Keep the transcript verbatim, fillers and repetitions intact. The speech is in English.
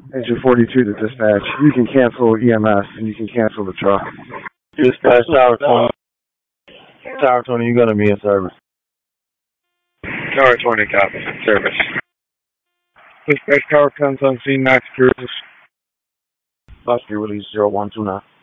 Engine forty-two to dispatch. You can cancel E M S and you can cancel the truck. Dispatch Tower twenty. Tower twenty, you're going to be in service. Tower twenty, copy. Service. Dispatch Tower ten on scene, Max Cruises. Bus release zero one two nine.